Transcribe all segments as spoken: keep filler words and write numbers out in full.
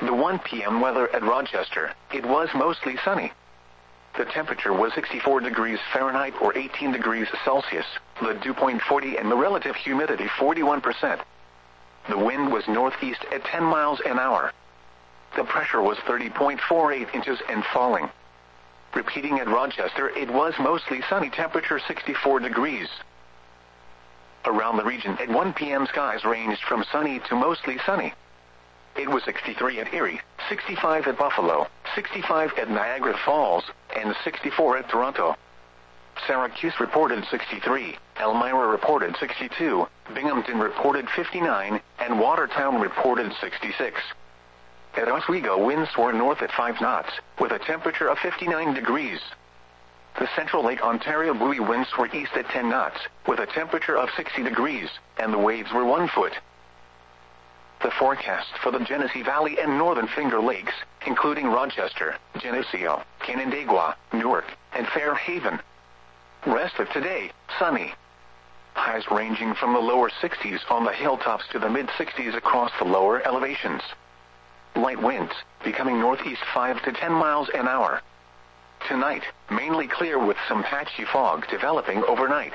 The one p m weather at Rochester, it was mostly sunny. The temperature was sixty-four degrees Fahrenheit or eighteen degrees Celsius, the dew point forty and the relative humidity forty-one percent. The wind was northeast at ten miles an hour. The pressure was thirty point four eight inches and falling. Repeating at Rochester, it was mostly sunny, temperature sixty-four degrees. Around the region at one p m skies ranged from sunny to mostly sunny. It was sixty-three at Erie, sixty-five at Buffalo, sixty-five at Niagara Falls, and sixty-four at Toronto. Syracuse reported sixty-three, Elmira reported sixty-two, Binghamton reported fifty-nine, and Watertown reported sixty-six. At Oswego, winds were north at five knots, with a temperature of fifty-nine degrees. The Central Lake Ontario buoy winds were east at ten knots, with a temperature of sixty degrees, and the waves were one foot. The forecast for the Genesee Valley and Northern Finger Lakes, including Rochester, Geneseo, Canandaigua, Newark, and Fairhaven. Rest of today, sunny. Highs ranging from the lower sixties on the hilltops to the mid-sixties across the lower elevations. Light winds, becoming northeast five to ten miles an hour. Tonight, mainly clear with some patchy fog developing overnight.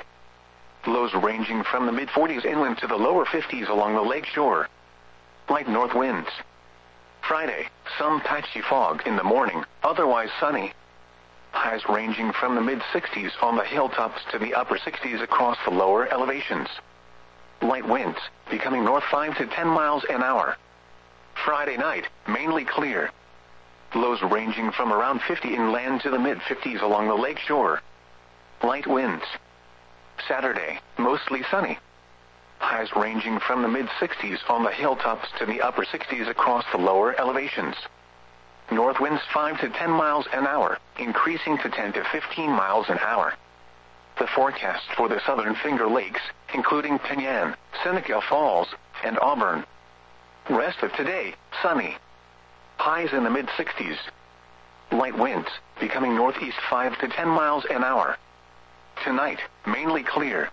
Lows ranging from the mid-forties inland to the lower fifties along the lake shore. Light north winds. Friday, some patchy fog in the morning, otherwise sunny. Highs ranging from the mid-sixties on the hilltops to the upper sixties across the lower elevations. Light winds, becoming north five to ten miles an hour. Friday night, mainly clear. Lows ranging from around fifty inland to the mid-fifties along the lake shore. Light winds. Saturday, mostly sunny. Highs ranging from the mid-sixties on the hilltops to the upper sixties across the lower elevations. North winds five to ten miles an hour, increasing to ten to fifteen miles an hour. The forecast for the Southern Finger Lakes, including Penyan, Seneca Falls, and Auburn. Rest of today, sunny. Highs in the mid-sixties. Light winds, becoming northeast five to ten miles an hour. Tonight, mainly clear.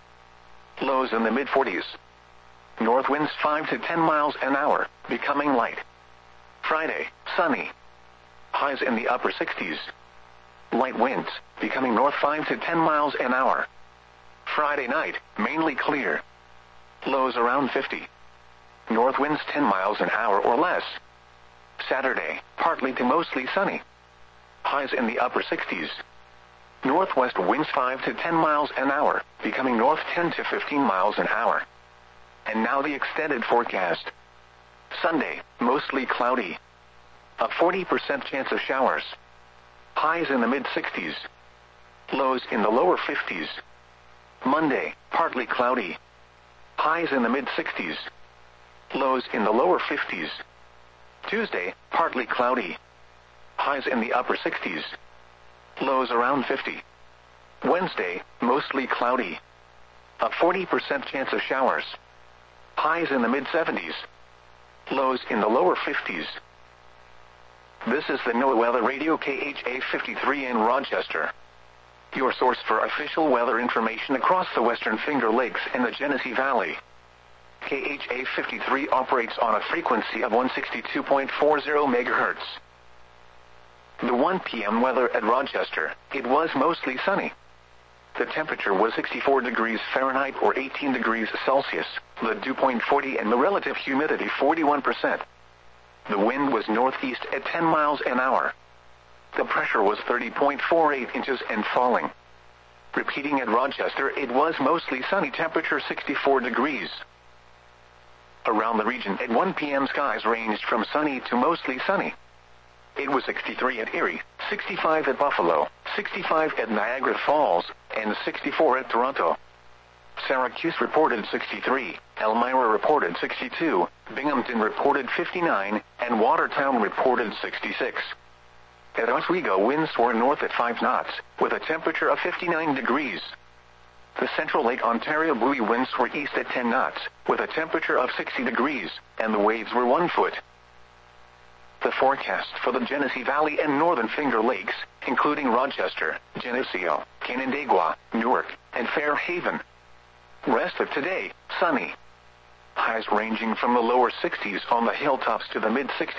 Lows in the mid-forties. North winds five to ten miles an hour, becoming light. Friday, sunny. Highs in the upper sixties. Light winds, becoming north five to ten miles an hour. Friday night, mainly clear. Lows around fifty. North winds ten miles an hour or less. Saturday, partly to mostly sunny. Highs in the upper sixties. Northwest winds five to ten miles an hour, becoming north ten to fifteen miles an hour. And now the extended forecast. Sunday, mostly cloudy. A forty percent chance of showers. Highs in the mid-sixties. Lows in the lower fifties. Monday, partly cloudy. Highs in the mid-sixties. Lows in the lower fifties. Tuesday, partly cloudy. Highs in the upper sixties. Lows around fifty. Wednesday, mostly cloudy. A forty percent chance of showers. Highs in the mid-seventies. Lows in the lower fifties. This is the NOAA Weather Radio K H A fifty-three in Rochester. Your source for official weather information across the Western Finger Lakes and the Genesee Valley. K H A fifty-three operates on a frequency of one sixty-two point four zero megahertz. The one p m weather at Rochester, it was mostly sunny. The temperature was sixty-four degrees Fahrenheit or eighteen degrees Celsius, the dew point forty and the relative humidity forty-one percent. The wind was northeast at ten miles an hour. The pressure was thirty point four eight inches and falling. Repeating at Rochester, it was mostly sunny, temperature sixty-four degrees. Around the region at one p m skies ranged from sunny to mostly sunny. It was sixty-three at Erie, sixty-five at Buffalo, sixty-five at Niagara Falls, and sixty-four at Toronto. Syracuse reported sixty-three, Elmira reported sixty-two, Binghamton reported fifty-nine, and Watertown reported sixty-six. At Oswego, winds were north at five knots, with a temperature of fifty-nine degrees. The Central Lake Ontario buoy winds were east at ten knots, with a temperature of sixty degrees, and the waves were one foot. The forecast for the Genesee Valley and Northern Finger Lakes, including Rochester, Geneseo, Canandaigua, Newark, and Fairhaven. Rest of today, sunny. Highs ranging from the lower sixties on the hilltops to the mid-sixties.